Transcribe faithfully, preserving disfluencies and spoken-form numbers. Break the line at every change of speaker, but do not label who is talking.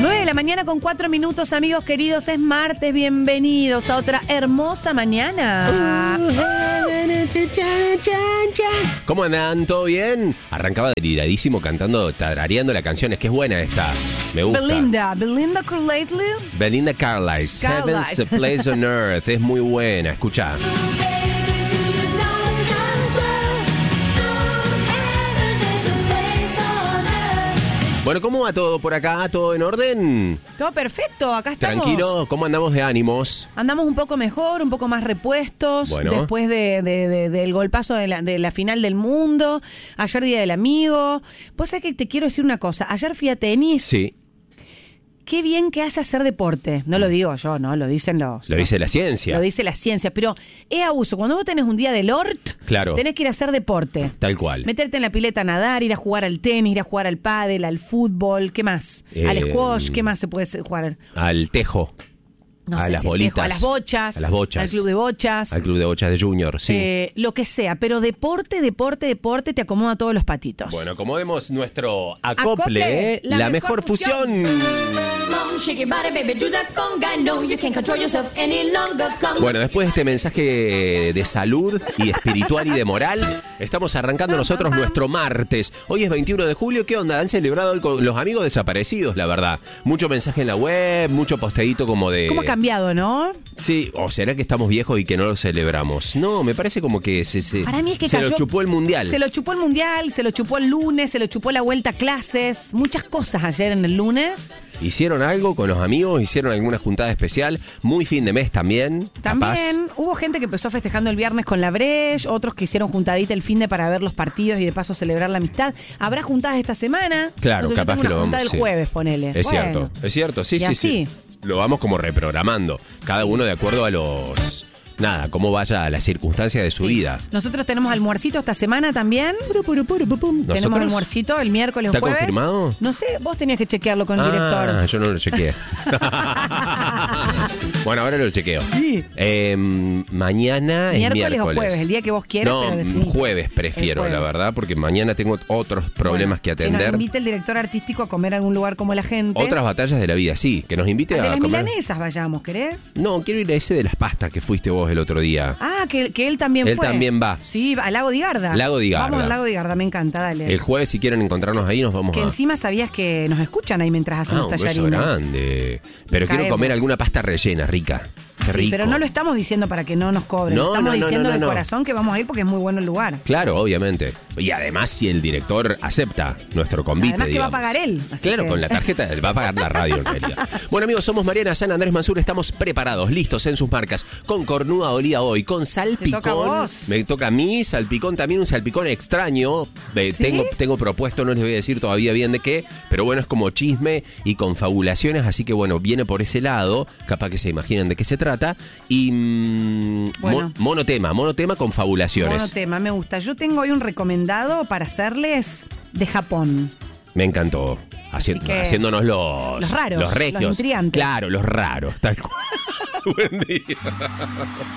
nueve de la mañana con cuatro minutos, amigos queridos. Es martes, bienvenidos a otra hermosa mañana.
¿Cómo andan? ¿Todo bien? Arrancaba deliradísimo cantando, tarareando la canción. Es que es buena esta. Me gusta.
Belinda, Belinda Carlisle.
Belinda Carlisle. Heaven's a Place on Earth. Es muy buena. Escucha. Bueno, ¿cómo va todo por acá? ¿Todo en orden?
Todo perfecto, acá estamos.
Tranquilo, ¿cómo andamos de ánimos?
Andamos un poco mejor, un poco más repuestos.
Bueno.
Después de, de, de, del golpazo de la, de la final del mundo. Ayer Día del Amigo. Vos sabés que te quiero decir una cosa. Ayer fui a tenis.
Sí.
Qué bien que hace hacer deporte. No lo digo yo, ¿no? Lo dicen los...
Lo dice
los,
la ciencia.
Lo dice la ciencia. Pero es abuso. Cuando vos tenés un día del L O R T,
claro,
tenés que ir a hacer deporte.
Tal cual.
Meterte en la pileta a nadar, ir a jugar al tenis, ir a jugar al pádel, al fútbol. ¿Qué más?
Eh,
al squash. ¿Qué más se puede jugar?
Al tejo.
No
a
sé
las
si
bolitas.
tejo, a las bochas.
A las bochas.
Al club de bochas.
Al club de bochas de Junior, sí.
Eh, lo que sea. Pero deporte, deporte, deporte te acomoda todos los patitos.
Bueno, acomodemos nuestro acople,
Acople,
¿eh?
la
la,
mejor
mejor, fusión. Bueno, después de este mensaje de salud y espiritual y de moral, estamos arrancando nosotros nuestro martes. Hoy es veintiuno de julio. ¿Qué onda? Han celebrado con los amigos desaparecidos, la verdad. Mucho mensaje en la web, mucho posteíto como de...
¿Cómo ha cambiado, no?
Sí, o será que estamos viejos y que no lo celebramos. No, me parece como que se, se,
Para mí es que
se
cayó,
lo chupó el mundial.
Se lo chupó el mundial, se lo chupó el lunes, se lo chupó la vuelta a clases. Muchas cosas ayer en el lunes.
Hicieron algo con los amigos, hicieron alguna juntada especial, muy fin de mes también.
También
capaz.
Hubo gente que empezó festejando el viernes con la Breche, otros que hicieron juntadita el fin de para ver los partidos y de paso celebrar la amistad. ¿Habrá juntadas esta semana?
Claro,
Entonces,
capaz
yo tengo
que
una
lo
juntada
vamos,
el
sí.
jueves, ponele.
Es
Bueno.
cierto, es cierto, sí,
Y
sí,
así.
sí. Lo vamos como reprogramando, cada uno de acuerdo a los... Nada, cómo vaya la circunstancia de su
Sí.
vida.
Nosotros tenemos almuercito esta semana también. Tenemos
¿Nosotros?
almuercito el miércoles o
¿Está
jueves.
confirmado?
No sé, vos tenías que chequearlo con el
Ah,
director.
yo no lo chequeé. Bueno, ahora lo chequeo.
Sí.
Eh, mañana es
Miércoles
miércoles.
o jueves, el día que vos quieras,
no,
pero definite.
jueves prefiero,
El
la
jueves.
verdad, porque mañana tengo otros problemas
Bueno,
que
Que nos
atender.
invite el director artístico a comer a algún lugar como la gente.
Otras batallas de la vida, sí. Que nos invite
Al de
a
las
comer.
milanesas vayamos, ¿querés?
No, quiero ir a ese de las pastas que fuiste vos el otro día.
Ah, que, que él también
Él
fue.
también va.
Sí, al Lago de Garda.
Lago de Garda.
Vamos al Lago de Garda, me encanta, dale.
El jueves, si quieren encontrarnos ahí, nos vamos
Que
a...
encima sabías que nos escuchan ahí mientras
Ah,
hacemos
un beso
tallarines.
grande. Pero quiero
Caemos.
comer alguna pasta rellena, rica. Qué
Sí,
rico.
pero no lo estamos diciendo para que no nos cobren.
No,
estamos
no, no,
diciendo
no,
de
no.
corazón que vamos a ir porque es muy bueno el lugar.
Claro, obviamente. Y además, si el director acepta nuestro convite,
Además que va a
digamos.
pagar él. así
Claro,
que-
con la tarjeta él va a pagar la radio en realidad. Bueno, amigos, somos Mariana San Andrés Mansur, estamos preparados, listos en sus marcas, con cornuda olía hoy, con salpicón.
toca a vos.
Me toca a mí, salpicón también, un salpicón extraño. Eh,
¿Sí?
tengo, tengo propuesto, no les voy a decir todavía bien de qué, pero bueno, es como chisme y confabulaciones, así que bueno, viene por ese lado, capaz que se imaginen de qué se trata. Y mm,
Bueno.
mon- monotema, monotema con fabulaciones.
Monotema, me gusta. Yo tengo hoy un recomendado para hacerles de Japón.
Me encantó. Haci-
que-
haciéndonos los...
Los raros,
Los regios.
los intrigantes.
Claro, los raros, tal cual. Buen día.